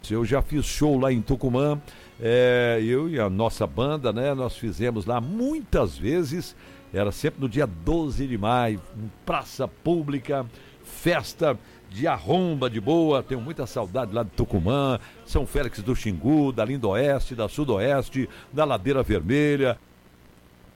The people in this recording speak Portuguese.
Eu já fiz show lá em Tucumã, eu e a nossa banda, né? Nós fizemos lá muitas vezes, era sempre no dia 12 de maio, em praça pública, festa de arromba de boa. Tenho muita saudade lá de Tucumã, São Félix do Xingu, da Lindoeste, da Sudoeste, da Ladeira Vermelha.